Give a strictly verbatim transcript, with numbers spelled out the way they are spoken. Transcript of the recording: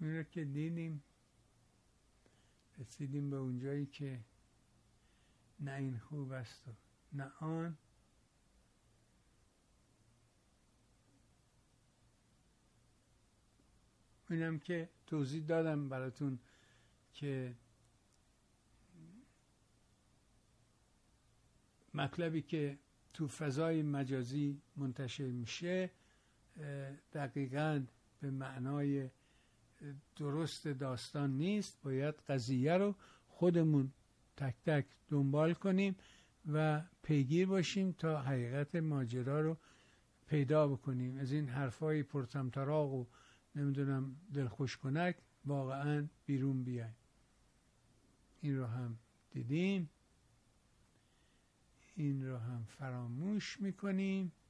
این رو که دیدیم رسیدیم به اونجایی که نه این خوب است و نه آن. اینم که توضیح دادم براتون که مطلبی که تو فضای مجازی منتشر میشه دقیقاً به معنای درست داستان نیست. باید قضیه رو خودمون تک تک دنبال کنیم و پیگیر باشیم تا حقیقت ماجرا رو پیدا بکنیم. از این حرفای پرطمطراق و نمیدونم دلخوش کنک واقعا بیرون بیایم. این رو هم دیدیم، این رو هم فراموش میکنیم.